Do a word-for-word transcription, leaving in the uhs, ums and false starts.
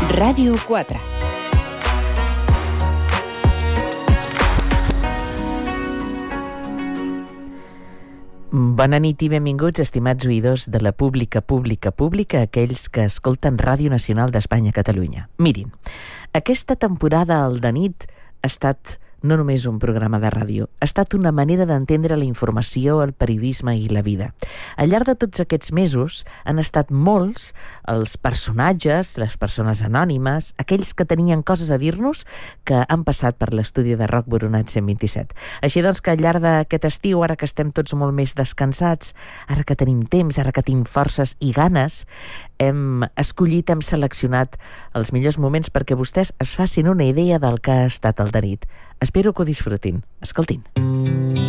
Ràdio quatre. Bona nit i benvinguts, estimats oïdors de la pública, pública, pública, aquells que escolten Ràdio Nacional d'Espanya a Catalunya. Mirin, aquesta temporada al de nit ha estat no només un programa de ràdio, ha estat una manera d'entendre la informació, el periodisme i la vida. Al llarg de tots aquests mesos han estat molts els personatges, les persones anònimes, aquells que tenien coses a dir-nos que han passat per l'estudi de Roc Boronat cent vint-i-set. Així doncs que al llarg d'aquest estiu, ara que estem tots molt més descansats, ara que tenim temps, ara que tenim forces i ganes, hem escollit, hem seleccionat els millors moments perquè vostès es facin una idea del que ha estat el de nit. Espero que ho disfrutin. Escoltin.